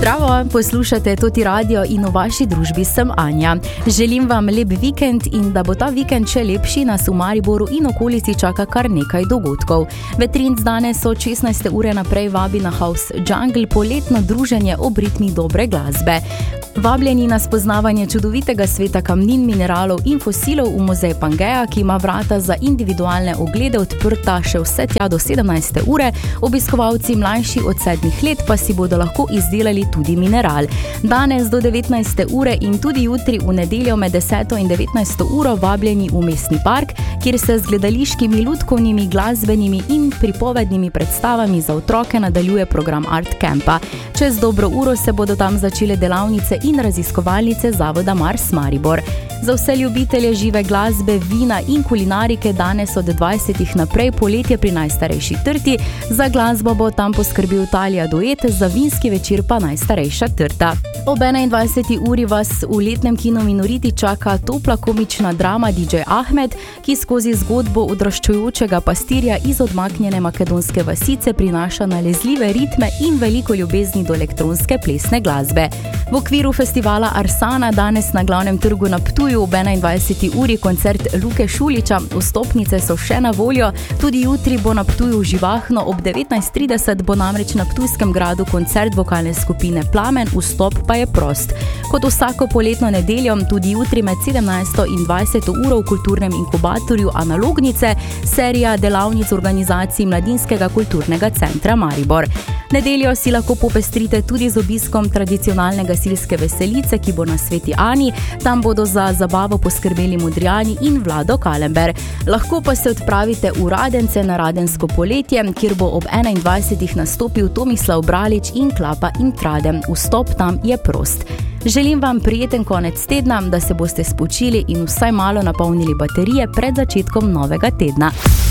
Zdravo, poslušate Toti radio in v vaši družbi sem Anja. Želim vam lep vikend in da bo ta vikend še lepši, nas v Mariboru in okolici čaka kar nekaj dogodkov. Vetrins danes od 16. ure naprej vabi na House Jungle poletno druženje ob ritmih dobre glasbe. Vabljeni na spoznavanje čudovitega sveta kamnin, mineralov in fosilov v muzej Pangaea, ki ima vrata za individualne oglede odprta še vse tja do 17. ure, obiskovalci mlajši od 7 let pa si bodo lahko izdelali tudi mineral. Danes do 19. ure in tudi jutri v nedeljo med 10. in 19. uro vabljeni v mestni park, kjer se z gledališkimi, lutkovnimi, glasbenimi in pripovednimi predstavami za otroke nadaljuje program Art Campa. Čez dobro uro se bodo tam začele delavnice in raziskovalnice Zavoda Mars Maribor. Za vse ljubitelje žive glasbe, vina in kulinarike danes od 20. naprej poletje pri najstarejši trti. Za glasbo bo tam poskrbel Talija Duet, za vinski večer pa najstarejša trta. Ob 21. uri vas v letnem kinu Minoriti čaka topla komična drama DJ Ahmed, ki skozi zgodbo odraščujočega pastirja iz odmaknjene makedonske vasice prinaša nalezljive ritme in veliko ljubezni do elektronske plesne glasbe. V okviru festivala Arsana danes na glavnem trgu na Ptuju ob 21. uri koncert Luke Šuliča. Vstopnice so še na voljo, tudi jutri bo na Ptuju živahno, ob 19:30 bo namreč na Ptujskem gradu koncert vokalne skupine Plamen, vstop pa je prost. Kot vsako poletno nedeljo, tudi jutri med 17. in 20. uro v kulturnem inkubatorju Analognice, serija delavnic organizacij Mladinskega kulturnega centra Maribor. Nedeljo si lahko popestrite tudi z obiskom tradicionalne gasilske veselice, ki bo na Sveti Ani. Tam bodo za zabavo poskrbeli Modrijani in Vlado Kalember. Lahko pa se odpravite v Radence na Radensko poletje, kjer bo ob 21. nastopil Tomislav Bralič in Klapa in Tradem. Vstop tam je prost. Želim vam prijeten konec tedna, da se boste spočili in vsaj malo napolnili baterije pred začetkom novega tedna.